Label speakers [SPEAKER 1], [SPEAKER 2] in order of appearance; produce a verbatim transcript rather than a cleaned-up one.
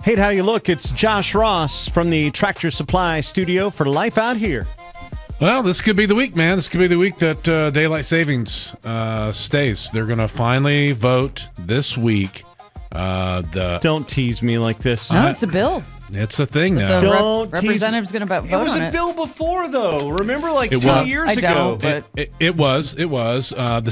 [SPEAKER 1] Hate how you look. It's Josh Ross from the Tractor Supply Studio for Life Out Here.
[SPEAKER 2] Well, this could be the week, man. This could be the week that uh, daylight savings uh, stays. They're going to finally vote this week. Uh, the
[SPEAKER 1] Don't tease me like this.
[SPEAKER 3] No, it's a bill.
[SPEAKER 2] It's a thing now.
[SPEAKER 3] The
[SPEAKER 1] Don't
[SPEAKER 3] rep-
[SPEAKER 1] tease-
[SPEAKER 3] representative's going to vote
[SPEAKER 1] It was
[SPEAKER 3] on
[SPEAKER 1] a
[SPEAKER 3] it.
[SPEAKER 1] bill before, though. Remember, like
[SPEAKER 2] It
[SPEAKER 1] two
[SPEAKER 2] was.
[SPEAKER 1] years
[SPEAKER 3] I
[SPEAKER 1] ago.
[SPEAKER 3] don't, but-
[SPEAKER 2] It, it, it was. It was. Uh, the